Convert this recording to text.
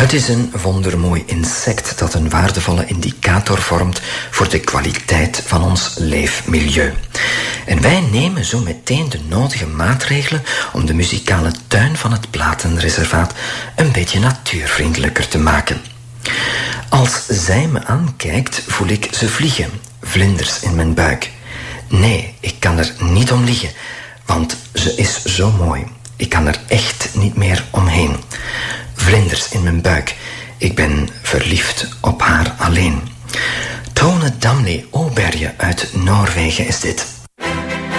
Het is een wondermooi insect dat een waardevolle indicator vormt voor de kwaliteit van ons leefmilieu. En wij nemen zo meteen de nodige maatregelen om de muzikale tuin van het Platenreservaat een beetje natuurvriendelijker te maken. Als zij me aankijkt, voel ik ze vliegen, vlinders in mijn buik. Nee, ik kan er niet om liegen, want ze is zo mooi. Ik kan er echt niet meer omheen. Vlinders in mijn buik. Ik ben verliefd op haar alleen. Tone Damli Åberge uit Noorwegen is dit.